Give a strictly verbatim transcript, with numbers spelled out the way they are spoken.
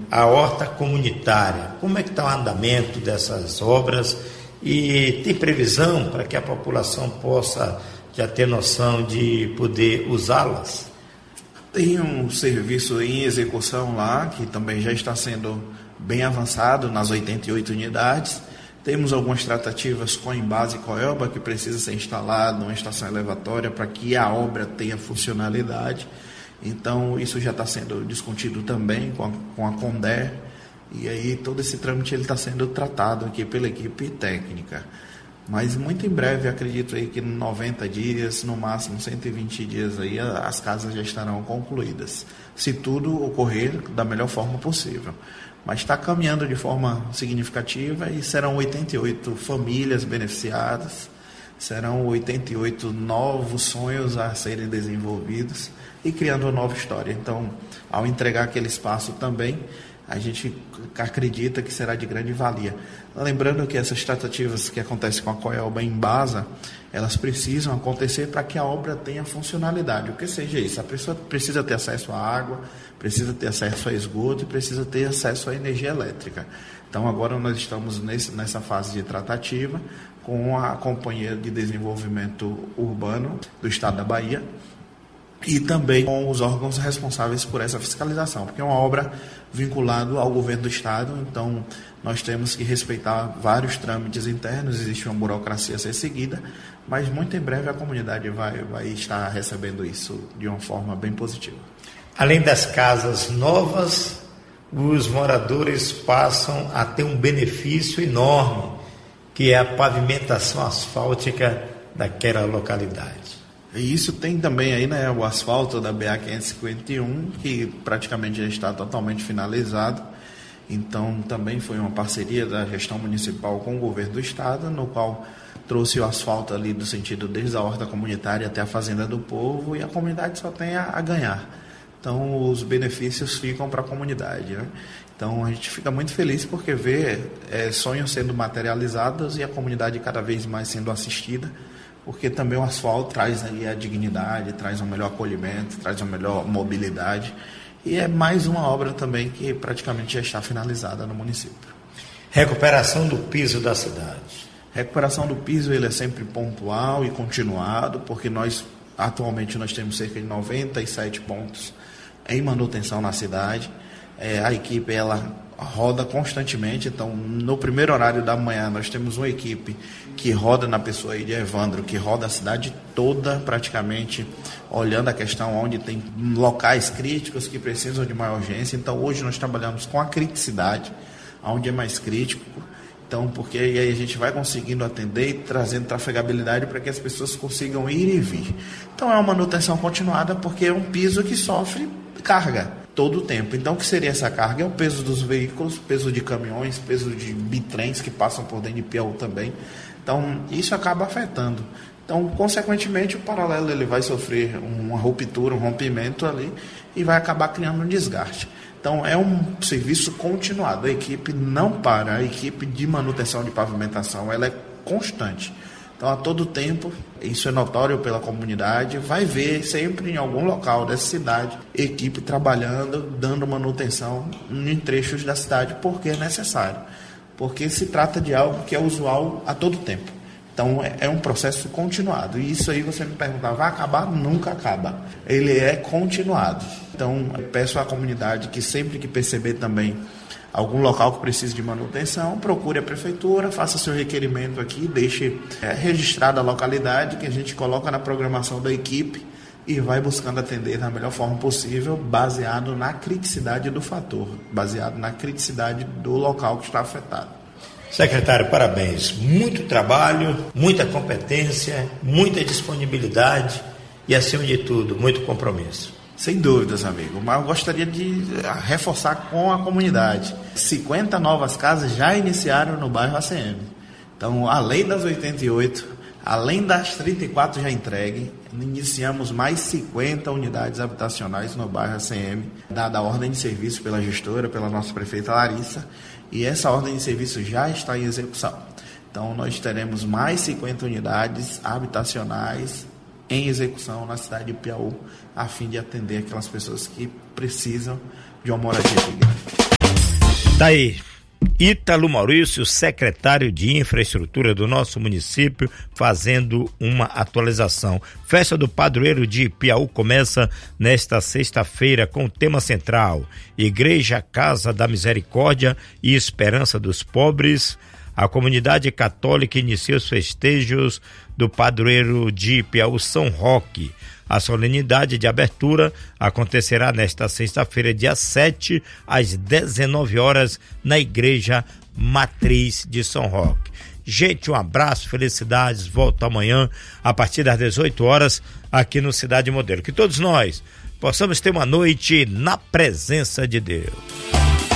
a horta comunitária. Como é que está o andamento dessas obras e tem previsão para que a população possa já ter noção de poder usá-las? Tem um serviço em execução lá, que também já está sendo bem avançado nas oitenta e oito unidades. Temos algumas tratativas com a Embasa e Coelba, que precisa ser instalada uma estação elevatória para que a obra tenha funcionalidade. Então, isso já está sendo discutido também com a, com a Conder, e aí todo esse trâmite está sendo tratado aqui pela equipe técnica. Mas muito em breve, acredito aí que em noventa dias, no máximo cento e vinte dias, aí, as casas já estarão concluídas, se tudo ocorrer da melhor forma possível. Mas está caminhando de forma significativa e serão oitenta e oito famílias beneficiadas, serão oitenta e oito novos sonhos a serem desenvolvidos e criando uma nova história. Então, ao entregar aquele espaço também, a gente acredita que será de grande valia. Lembrando que essas tratativas que acontecem com a Coelba e Embasa, elas precisam acontecer para que a obra tenha funcionalidade. O que seja isso? A pessoa precisa ter acesso à água, precisa ter acesso a esgoto e precisa ter acesso à energia elétrica. Então, agora nós estamos nesse, nessa fase de tratativa com a Companhia de Desenvolvimento Urbano do Estado da Bahia, e também com os órgãos responsáveis por essa fiscalização, porque é uma obra vinculada ao governo do Estado, então nós temos que respeitar vários trâmites internos, existe uma burocracia a ser seguida, mas muito em breve a comunidade vai, vai estar recebendo isso de uma forma bem positiva. Além das casas novas, os moradores passam a ter um benefício enorme, que é a pavimentação asfáltica daquela localidade. E isso tem também aí, né, o asfalto da B A quinhentos e cinquenta e um, que praticamente já está totalmente finalizado. Então, também foi uma parceria da gestão municipal com o governo do estado, no qual trouxe o asfalto ali do sentido desde a horta comunitária até a Fazenda do Povo, e a comunidade só tem a, a ganhar. Então, os benefícios ficam para a comunidade, né? Então, a gente fica muito feliz porque vê é, sonhos sendo materializados e a comunidade cada vez mais sendo assistida, porque também o asfalto traz ali a dignidade, traz um melhor acolhimento, traz uma melhor mobilidade, e é mais uma obra também que praticamente já está finalizada no município. Recuperação do piso da cidade. Recuperação do piso, ele é sempre pontual e continuado, porque nós, atualmente, nós temos cerca de noventa e sete pontos em manutenção na cidade. É, a equipe, ela roda constantemente, então no primeiro horário da manhã nós temos uma equipe que roda na pessoa aí de Evandro, que roda a cidade toda praticamente, olhando a questão onde tem locais críticos que precisam de maior urgência. Então hoje nós trabalhamos com a criticidade, onde é mais crítico, então porque aí a gente vai conseguindo atender e trazendo trafegabilidade para que as pessoas consigam ir e vir. Então é uma manutenção continuada, porque é um piso que sofre carga todo o tempo. Então, o que seria essa carga? É o peso dos veículos, peso de caminhões, peso de bitrens que passam por dentro de Piauí também. Então, isso acaba afetando. Então, consequentemente, o paralelo ele vai sofrer uma ruptura, um rompimento ali e vai acabar criando um desgaste. Então, é um serviço continuado. A equipe não para. A equipe de manutenção de pavimentação, ela é constante. Então, a todo tempo, isso é notório pela comunidade, vai ver sempre em algum local dessa cidade, equipe trabalhando, dando manutenção em trechos da cidade, porque é necessário. Porque se trata de algo que é usual a todo tempo. Então, é, é um processo continuado. E isso aí, você me perguntar, vai acabar? Nunca acaba. Ele é continuado. Então, eu peço à comunidade que sempre que perceber também algum local que precise de manutenção, procure a prefeitura, faça seu requerimento aqui, deixe é, registrada a localidade, que a gente coloca na programação da equipe e vai buscando atender da melhor forma possível, baseado na criticidade do fator, baseado na criticidade do local que está afetado. Secretário, parabéns. Muito trabalho, muita competência, muita disponibilidade e, acima de tudo, muito compromisso. Sem dúvidas, amigo, mas eu gostaria de reforçar com a comunidade. cinquenta novas casas já iniciaram no bairro A C M. Então, além das oitenta e oito, além das trinta e quatro já entregues, iniciamos mais cinquenta unidades habitacionais no bairro A C M, dada a ordem de serviço pela gestora, pela nossa prefeita Larissa, e essa ordem de serviço já está em execução. Então, nós teremos mais cinquenta unidades habitacionais em execução na cidade de Piauí, a fim de atender aquelas pessoas que precisam de uma moradia digna. Tá aí, Ítalo Maurício, secretário de Infraestrutura do nosso município, fazendo uma atualização. Festa do Padroeiro de Piauí começa nesta sexta-feira com o tema central: Igreja Casa da Misericórdia e Esperança dos Pobres. A comunidade católica inicia os festejos do Padroeiro de Piauí São Roque. A solenidade de abertura acontecerá nesta sexta-feira, dia sete, às dezenove horas, na Igreja Matriz de São Roque. Gente, um abraço, felicidades, volto amanhã a partir das dezoito horas aqui no Cidade Modelo. Que todos nós possamos ter uma noite na presença de Deus.